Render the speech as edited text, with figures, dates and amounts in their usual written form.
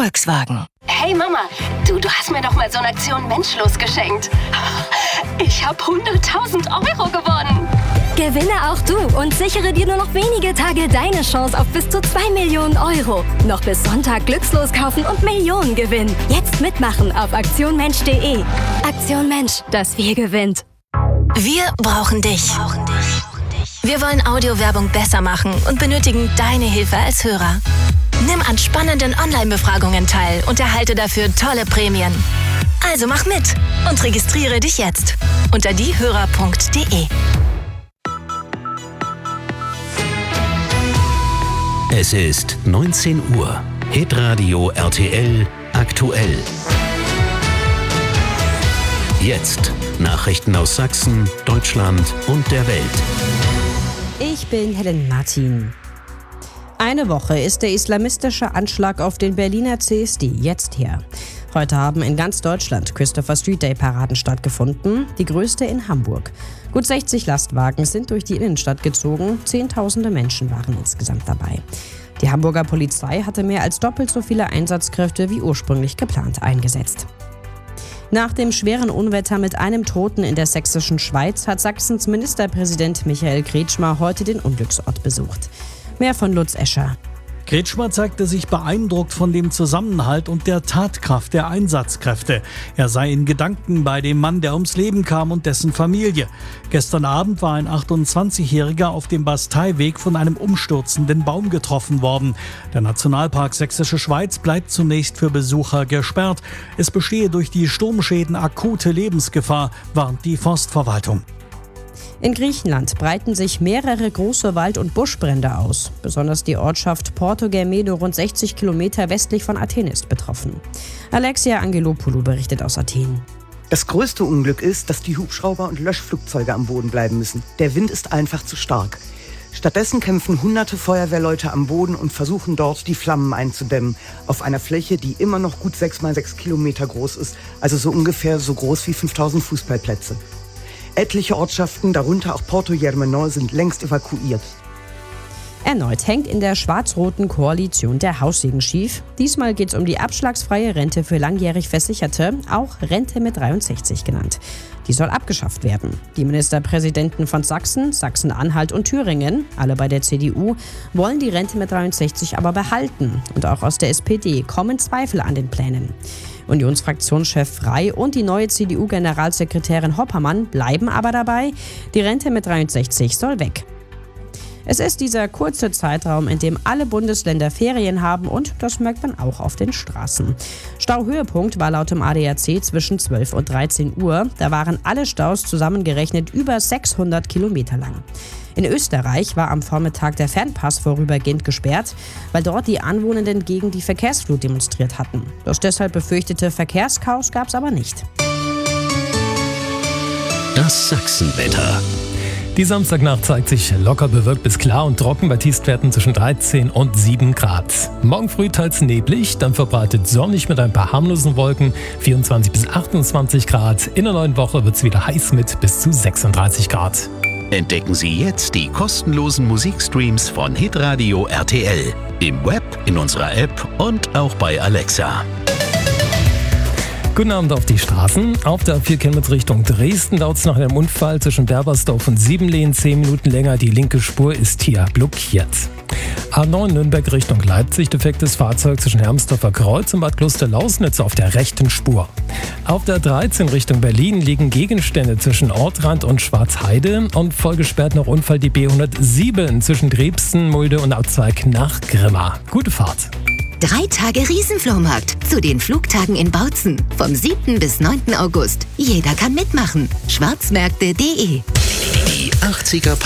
Volkswagen. Hey Mama, du hast mir doch mal so eine Aktion Menschlos geschenkt. Ich habe 100.000 Euro gewonnen. Gewinne auch du und sichere dir nur noch wenige Tage deine Chance auf bis zu 2 Millionen Euro. Noch bis Sonntag glückslos kaufen und Millionen gewinnen. Jetzt mitmachen auf aktionmensch.de. Aktion Mensch, das Wir gewinnt. Wir brauchen dich. Wir wollen Audiowerbung besser machen und benötigen deine Hilfe als Hörer. Nimm an spannenden Online-Befragungen teil und erhalte dafür tolle Prämien. Also mach mit und registriere dich jetzt unter diehörer.de. Es ist 19 Uhr. Hitradio RTL aktuell. Jetzt Nachrichten aus Sachsen, Deutschland und der Welt. Ich bin Helen Martin. Eine Woche ist der islamistische Anschlag auf den Berliner CSD jetzt her. Heute haben in ganz Deutschland Christopher Street Day Paraden stattgefunden, die größte in Hamburg. Gut 60 Lastwagen sind durch die Innenstadt gezogen, Zehntausende Menschen waren insgesamt dabei. Die Hamburger Polizei hatte mehr als doppelt so viele Einsatzkräfte wie ursprünglich geplant eingesetzt. Nach dem schweren Unwetter mit einem Toten in der sächsischen Schweiz hat Sachsens Ministerpräsident Michael Kretschmer heute den Unglücksort besucht. Mehr von Lutz Escher. Kretschmer zeigte sich beeindruckt von dem Zusammenhalt und der Tatkraft der Einsatzkräfte. Er sei in Gedanken bei dem Mann, der ums Leben kam, und dessen Familie. Gestern Abend war ein 28-Jähriger auf dem Basteiweg von einem umstürzenden Baum getroffen worden. Der Nationalpark Sächsische Schweiz bleibt zunächst für Besucher gesperrt. Es bestehe durch die Sturmschäden akute Lebensgefahr, warnt die Forstverwaltung. In Griechenland breiten sich mehrere große Wald- und Buschbrände aus. Besonders die Ortschaft Porto Germedo, rund 60 Kilometer westlich von Athen, ist betroffen. Alexia Angelopoulou berichtet aus Athen. Das größte Unglück ist, dass die Hubschrauber und Löschflugzeuge am Boden bleiben müssen. Der Wind ist einfach zu stark. Stattdessen kämpfen hunderte Feuerwehrleute am Boden und versuchen dort, die Flammen einzudämmen. Auf einer Fläche, die immer noch gut 6 mal 6 Kilometer groß ist, also so ungefähr so groß wie 5000 Fußballplätze. Etliche Ortschaften, darunter auch Porto Germedo, sind längst evakuiert. Erneut hängt in der schwarz-roten Koalition der Haussegen schief. Diesmal geht es um die abschlagsfreie Rente für langjährig Versicherte, auch Rente mit 63 genannt. Die soll abgeschafft werden. Die Ministerpräsidenten von Sachsen, Sachsen-Anhalt und Thüringen, alle bei der CDU, wollen die Rente mit 63 aber behalten. Und auch aus der SPD kommen Zweifel an den Plänen. Unionsfraktionschef Frey und die neue CDU-Generalsekretärin Hoppermann bleiben aber dabei, die Rente mit 63 soll weg. Es ist dieser kurze Zeitraum, in dem alle Bundesländer Ferien haben, und das merkt man auch auf den Straßen. Stauhöhepunkt war laut dem ADAC zwischen 12 und 13 Uhr. Da waren alle Staus zusammengerechnet über 600 Kilometer lang. In Österreich war am Vormittag der Fernpass vorübergehend gesperrt, weil dort die Anwohnenden gegen die Verkehrsflut demonstriert hatten. Das deshalb befürchtete Verkehrschaos gab es aber nicht. Das Sachsenwetter. Die Samstagnacht zeigt sich locker bewölkt bis klar und trocken bei Tiefstwerten zwischen 13 und 7 Grad. Morgen früh teils neblig, dann verbreitet sonnig mit ein paar harmlosen Wolken, 24 bis 28 Grad. In der neuen Woche wird es wieder heiß mit bis zu 36 Grad. Entdecken Sie jetzt die kostenlosen Musikstreams von Hitradio RTL. Im Web, in unserer App und auch bei Alexa. Guten Abend auf die Straßen. Auf der A4 Chemnitz Richtung Dresden dauert es nach einem Unfall zwischen Derbersdorf und Siebenlehen 10 Minuten länger. Die linke Spur ist hier blockiert. A9 Nürnberg Richtung Leipzig, defektes Fahrzeug zwischen Hermsdorfer Kreuz und Bad Kloster-Lausnitz auf der rechten Spur. Auf der 13 Richtung Berlin liegen Gegenstände zwischen Ortrand und Schwarzheide und vollgesperrt nach Unfall die B107 zwischen Dresden, Mulde und Abzweig nach Grimma. Gute Fahrt. 3 Tage Riesenflohmarkt zu den Flugtagen in Bautzen. Vom 7. bis 9. August. Jeder kann mitmachen. Schwarzmärkte.de. Die 80er